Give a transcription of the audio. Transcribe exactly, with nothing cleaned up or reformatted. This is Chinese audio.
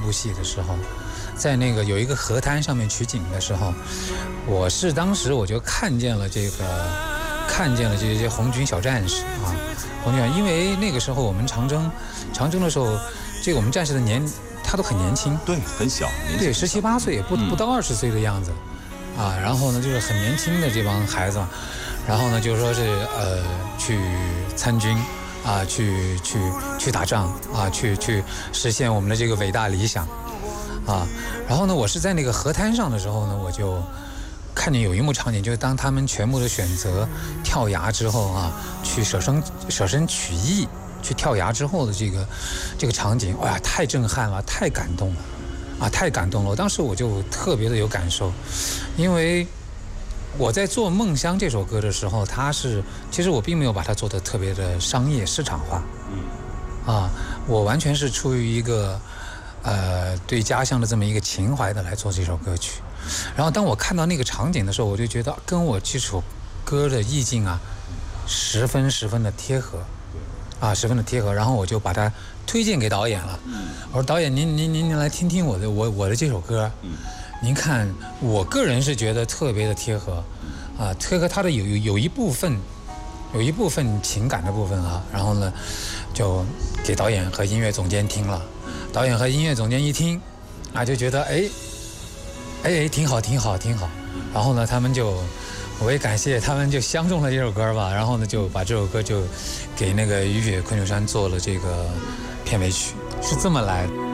部戏的时候，在那个有一个河滩上面取景的时候，我是当时我就看见了这个，看见了这些红军小战士啊，红军，因为那个时候我们长征，长征的时候，这个我们战士的年他都很年轻， 对，很小， 对，十七八岁，不不到二十岁的样子，啊，然后呢就是很年轻的这帮孩子嘛，然后呢就是说是呃去参军。啊，去去去打仗啊，去去实现我们的这个伟大理想，啊，然后呢，我是在那个河滩上的时候呢，我就看见有一幕场景，就是当他们全部的选择跳崖之后啊，去舍身舍身取义，去跳崖之后的这个这个场景，哇，太震撼了，太感动了，啊，太感动了！我当时我就特别的有感受，因为。我在做《梦乡》这首歌的时候，它是其实我并没有把它做得特别的商业市场化，嗯，啊，我完全是出于一个呃对家乡的这么一个情怀的来做这首歌曲。然后当我看到那个场景的时候，我就觉得跟我这首歌的意境啊，十分十分的贴合，啊，十分的贴合。然后我就把它推荐给导演了，我说导演您您您您来听听我的我我的这首歌。您看，我个人是觉得特别的贴合，啊，贴合它的有有有一部分，有一部分情感的部分啊，然后呢，就给导演和音乐总监听了，导演和音乐总监一听，啊，就觉得哎，哎哎挺好挺好挺好，然后呢，他们就，我也感谢他们就相中了这首歌吧，然后呢就把这首歌就给那个雨雪昆秋山做了这个片尾曲，是这么来的。